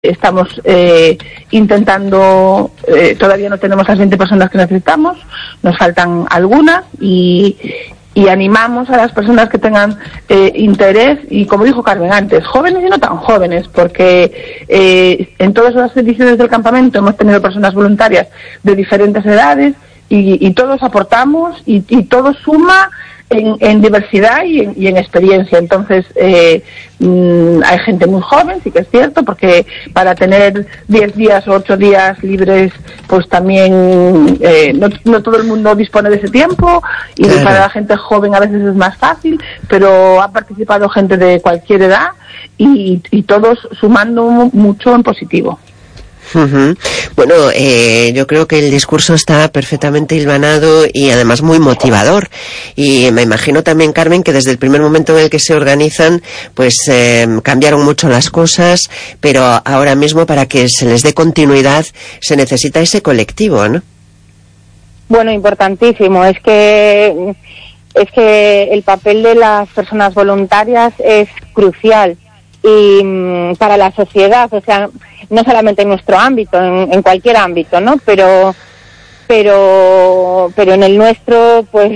estamos intentando, todavía no tenemos las 20 personas que necesitamos, nos faltan algunas y animamos a las personas que tengan interés, y como dijo Carmen antes, jóvenes y no tan jóvenes, porque en todas las ediciones del campamento hemos tenido personas voluntarias de diferentes edades y todos aportamos y todo suma en diversidad y en experiencia. Entonces hay gente muy joven, sí que es cierto, porque para tener 10 días o 8 días libres, pues también no todo el mundo dispone de ese tiempo, y claro, para la gente joven a veces es más fácil, pero ha participado gente de cualquier edad y todos sumando mucho en positivo. Uh-huh. Bueno, yo creo que el discurso está perfectamente hilvanado y además muy motivador, y me imagino también, Carmen, que desde el primer momento en el que se organizan pues cambiaron mucho las cosas, pero ahora mismo para que se les dé continuidad se necesita ese colectivo, ¿no? Bueno, importantísimo. Es que el papel de las personas voluntarias es crucial, y para la sociedad, o sea, no solamente en nuestro ámbito, en cualquier ámbito, ¿no? Pero en el nuestro, pues,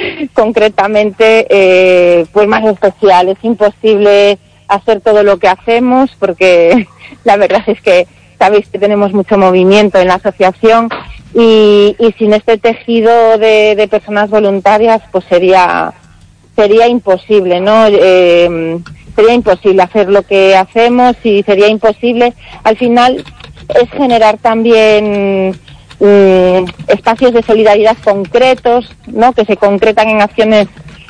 concretamente, pues más especial. Es imposible hacer todo lo que hacemos, porque la verdad es que sabéis que tenemos mucho movimiento en la asociación, y sin este tejido de personas voluntarias, pues sería imposible, ¿no? Sería imposible hacer lo que hacemos, y sería imposible, al final, es generar también espacios de solidaridad concretos, ¿no? Que se concretan en acciones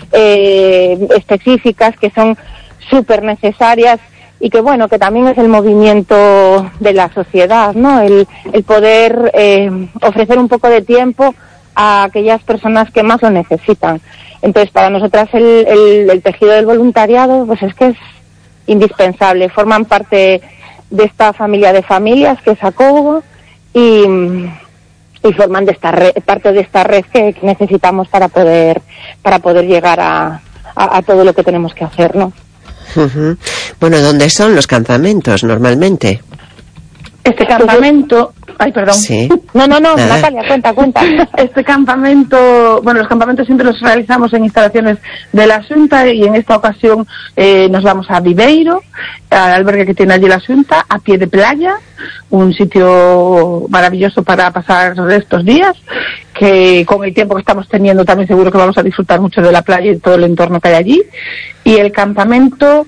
específicas que son súper necesarias, y que bueno, que también es el movimiento de la sociedad, ¿no? El poder ofrecer un poco de tiempo a aquellas personas que más lo necesitan. Entonces, para nosotras el tejido del voluntariado, pues es que es indispensable. Forman parte de esta familia de familias que es ACOGO, y forman parte de esta red que necesitamos para poder llegar a todo lo que tenemos que hacer, ¿no? Uh-huh. Bueno, ¿dónde son los campamentos normalmente? Este campamento... Ay, perdón. Sí. No, Natalia, cuenta. Este campamento, bueno, los campamentos siempre los realizamos en instalaciones de la Xunta, y en esta ocasión nos vamos a Viveiro, al albergue que tiene allí la Xunta, a pie de playa, un sitio maravilloso para pasar estos días, que con el tiempo que estamos teniendo también seguro que vamos a disfrutar mucho de la playa y todo el entorno que hay allí. Y el campamento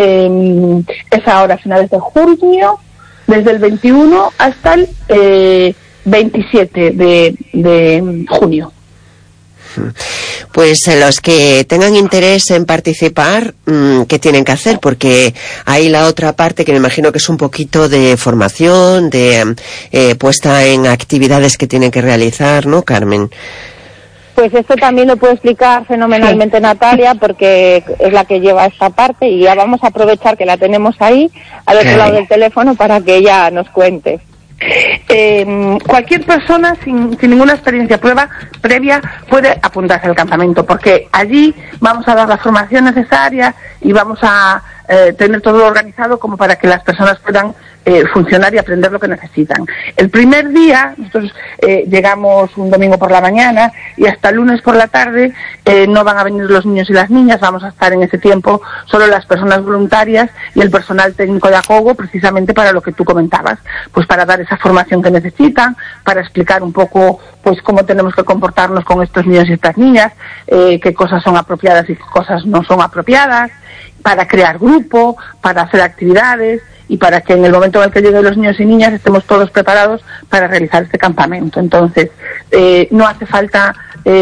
es ahora a finales de junio, desde el 21 hasta el 27 de junio. Pues los que tengan interés en participar, ¿qué tienen que hacer? Porque hay la otra parte que me imagino que es un poquito de formación, de puesta en actividades que tienen que realizar, ¿no, Carmen? Pues esto también lo puede explicar fenomenalmente Natalia, porque es la que lleva esta parte, y ya vamos a aprovechar que la tenemos ahí, al otro lado del teléfono, para que ella nos cuente. Cualquier persona sin ninguna experiencia previa puede apuntarse al campamento, porque allí vamos a dar la formación necesaria y vamos a tener todo organizado como para que las personas puedan funcionar y aprender lo que necesitan. El primer día, nosotros llegamos un domingo por la mañana, y hasta el lunes por la tarde no van a venir los niños y las niñas, vamos a estar en ese tiempo solo las personas voluntarias y el personal técnico de ACOGO, precisamente para lo que tú comentabas, pues para dar esa formación que necesitan, para explicar un poco pues cómo tenemos que comportarnos con estos niños y estas niñas, qué cosas son apropiadas y qué cosas no son apropiadas, para crear grupo, para hacer actividades, y para que en el momento en el que lleguen los niños y niñas estemos todos preparados para realizar este campamento. Entonces, no hace falta,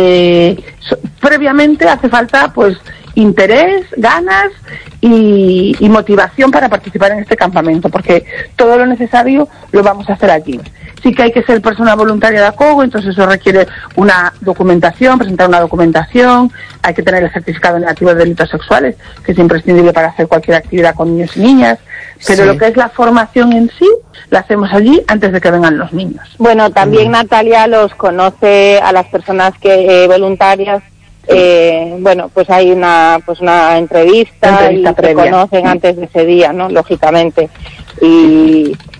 previamente hace falta pues interés, ganas y motivación para participar en este campamento, porque todo lo necesario lo vamos a hacer allí. Sí que hay que ser persona voluntaria de ACOGO, entonces eso requiere una documentación, presentar una documentación, hay que tener el certificado negativo de delitos sexuales, que es imprescindible para hacer cualquier actividad con niños y niñas, pero lo que es la formación en sí, la hacemos allí antes de que vengan los niños. Bueno, también Natalia los conoce a las personas que voluntarias. Bueno, pues hay una entrevista y se conocen antes de ese día, ¿no? Lógicamente. y